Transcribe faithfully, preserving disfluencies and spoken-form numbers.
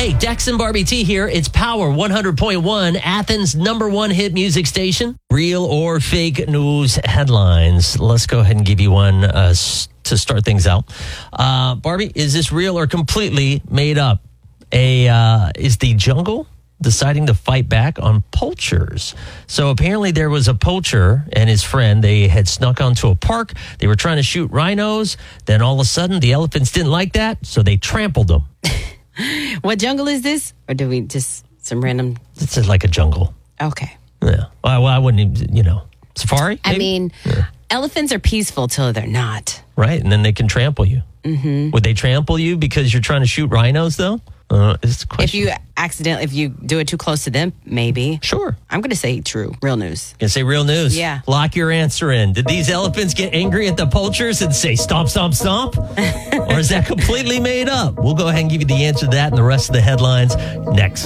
Hey, Dex and Barbie T here. It's Power one hundred point one, Athens' number one hit music station. Real or fake news headlines. Let's go ahead and give you one uh, s- to start things out. Uh, Barbie, is this real or completely made up? A uh, is the jungle deciding to fight back on poachers. So apparently there was a poacher and his friend. They had snuck onto a park. They were trying to shoot rhinos. Then all of a sudden, the elephants didn't like that, so they trampled them. What jungle is this? Or do we just some random? It's like a jungle. Okay. Yeah. Well, I wouldn't even, you know, safari? I maybe? mean, Yeah. elephants are peaceful till they're not. Right. And then they can trample you. Mm-hmm. Would they trample you because you're trying to shoot rhinos, though? Uh, it's a question. If you accidentally, if you do it too close to them, maybe. Sure. I'm going to say true. Real news. Gonna say real news. Yeah. Lock your answer in. Did these elephants get angry at the poachers and say stomp, stomp, stomp? Or is that completely made up? We'll go ahead and give you the answer to that and the rest of the headlines next.